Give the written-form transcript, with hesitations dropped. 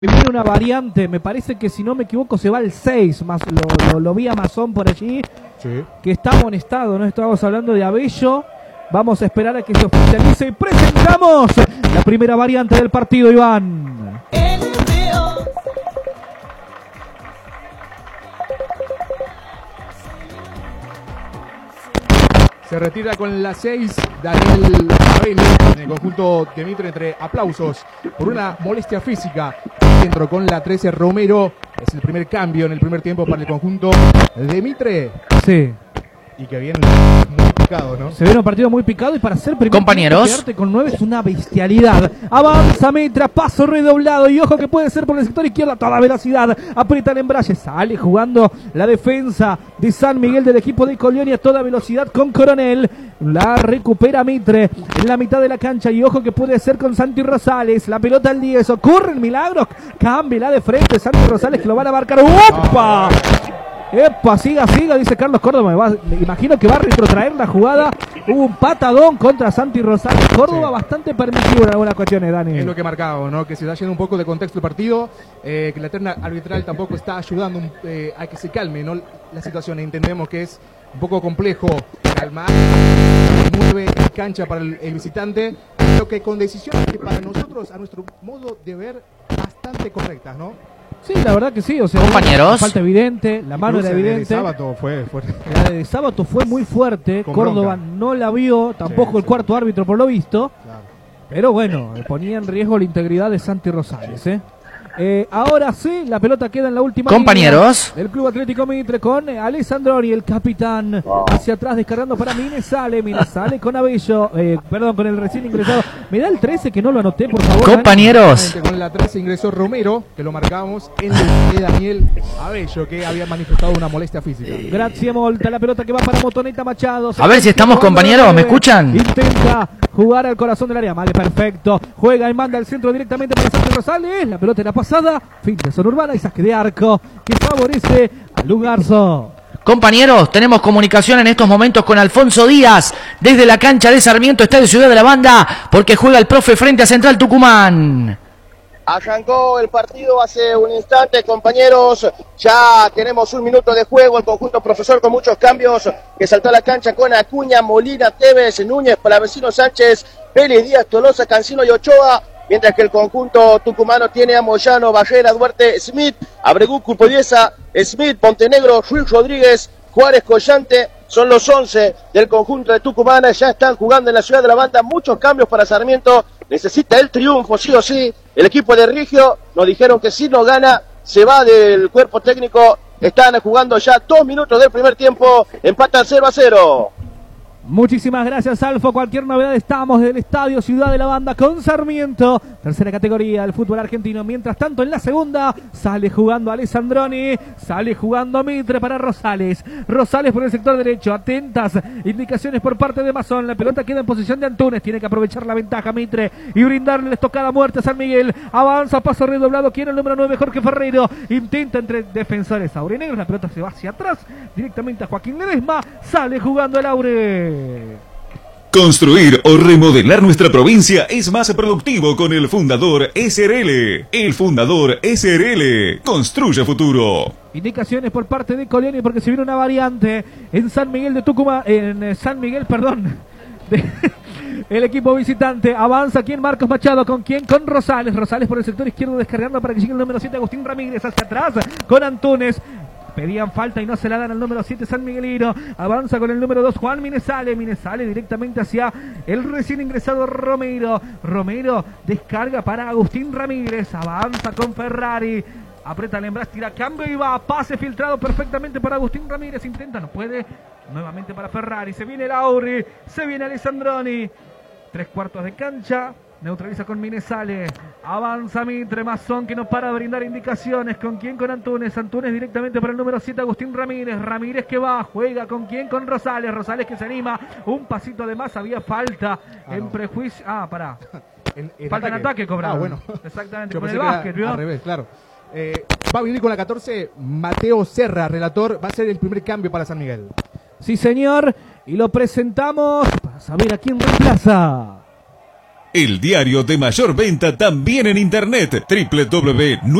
Viene una variante, me parece que si no me equivoco se va al 6, más lo vi a Mazón por allí, sí, que está amonestado, no estábamos hablando de Abello. Vamos a esperar a que se oficialice y presentamos la primera variante del partido, Iván. Se retira con la 6 Daniel Abello en el conjunto de Mitre, entre aplausos por una molestia física. Centro con la 13 Romero. Es el primer cambio en el primer tiempo para el conjunto de Mitre. Sí. Y que viene muy picado, ¿no? Se viene un partido muy picado y para ser primer compañeros, quedarte con 9 es una bestialidad. Avanza Mitre, paso redoblado y ojo que puede ser por el sector izquierdo a toda velocidad. Aprieta el embrague, sale jugando la defensa de San Miguel del equipo de Colioni a toda velocidad con Coronel. La recupera Mitre en la mitad de la cancha y ojo que puede ser con Santi Rosales. La pelota al 10, ocurre el milagro. Cambia de frente Santi Rosales que lo van a marcar. ¡Opa! ¡Epa! Siga, dice Carlos Córdoba. Me imagino que va a retrotraer la jugada. Hubo un patadón contra Santi Rosales. Córdoba sí, bastante permisivo en algunas cuestiones, Dani. Es lo que marcaba, ¿no? Que se está yendo un poco de contexto el partido. Que la terna arbitral tampoco está ayudando a que se calme, ¿no? La situación. Entendemos que es un poco complejo calmar. Mueve la cancha para el visitante. Pero que con decisiones que para nosotros, a nuestro modo de ver, bastante correctas, ¿no? Sí, la verdad que sí, o sea, compañeros, falta evidente, la mano era evidente. La de Sábato fue fuerte. La de Sábato fue muy fuerte, con Córdoba bronca. No la vio, tampoco el cuarto árbitro por lo visto. Claro. Pero bueno, ponía en riesgo la integridad de Santi Rosales, ahora sí, la pelota queda en la última compañeros del Club Atlético Mitre con Alessandroni, el capitán, hacia atrás descargando para Mine sale con Abello, con el recién ingresado. Me da el 13 que no lo anoté, por favor. compañeros. Con la 13 ingresó Romero, que lo marcábamos, en el de Daniel Abello, que había manifestado una molestia física. Gracias, Molta, la pelota que va para Motoneta Machado. A ver si estamos, compañeros, ¿me escuchan? Intenta jugar al corazón del área, vale, perfecto. Juega y manda al centro directamente para Santi Rosales. La pelota en la pasada, fin de zona urbana y saque de arco que favorece a Lugarzo. Compañeros, tenemos comunicación en estos momentos con Alfonso Díaz desde la cancha de Sarmiento, Estadio Ciudad de la Banda, porque juega el profe frente a Central Tucumán. Arrancó el partido hace un instante, compañeros. Ya tenemos un minuto de juego. El conjunto profesor con muchos cambios que saltó a la cancha con Acuña, Molina, Tevez, Núñez, Palavecino, Sánchez, Pérez, Díaz, Tolosa, Cancino y Ochoa. Mientras que el conjunto tucumano tiene a Moyano, Barrera, Duarte, Smith, Abregú, Cupoviesa, Smith, Montenegro, Ruiz Rodríguez, Juárez, Collante. Son los 11 del conjunto de Tucumán. Ya están jugando en la Ciudad de la Banda. Muchos cambios para Sarmiento. Necesita el triunfo, sí o sí. El equipo de Rigio nos dijeron que si no gana, se va del cuerpo técnico. Están jugando ya 2 minutos del primer tiempo. Empatan 0-0. Muchísimas gracias, Alfo. Cualquier novedad, estamos del Estadio Ciudad de la Banda con Sarmiento, tercera categoría del fútbol argentino. Mientras tanto, en la segunda sale jugando Alessandroni, sale jugando Mitre para Rosales. Rosales por el sector derecho, atentas indicaciones por parte de Mazón. La pelota queda en posición de Antunes, tiene que aprovechar la ventaja Mitre y brindarle la estocada muerte a San Miguel. Avanza, paso redoblado, quiere el número 9 Jorge Ferreiro, intenta entre defensores aurinegros, la pelota se va hacia atrás directamente a Joaquín Ledesma. Sale jugando el Aure. Construir o remodelar nuestra provincia es más productivo con el Fundador SRL. El Fundador SRL construye futuro. Indicaciones por parte de Colioni porque se viene una variante en San Miguel de Tucumán, el equipo visitante avanza. ¿Quién? Marcos Machado. ¿Con quién? Con Rosales. Rosales por el sector izquierdo descargando para que llegue el número 7 Agustín Ramírez hacia atrás con Antunes. Pedían falta y no se la dan al número 7 San Miguelino. Avanza con el número 2 Juan Minesale. Minesale directamente hacia el recién ingresado Romero. Romero descarga para Agustín Ramírez. Avanza con Ferrari. Aprieta el embrague, tira cambio y va. Pase filtrado perfectamente para Agustín Ramírez. Intenta, no puede. Nuevamente para Ferrari. Se viene el Auri. Se viene Alessandroni. 3/4 de cancha. Neutraliza con Minesale. Avanza Mitre. Mazón que no para de brindar indicaciones. ¿Con quién? Con Antunes. Antunes directamente para el número 7 Agustín Ramírez. Ramírez que va. Juega ¿con quién? Con Rosales. Rosales que se anima. Un pasito de más. Había falta en prejuicio. Pará. Falta en ataque cobrado. Bueno. Exactamente. Con el básquet, ¿vio? Al revés, claro. Va a venir con la 14 Mateo Serra, relator. Va a ser el primer cambio para San Miguel. Sí, señor. Y lo presentamos para saber a quién reemplaza. El diario de mayor venta también en internet. www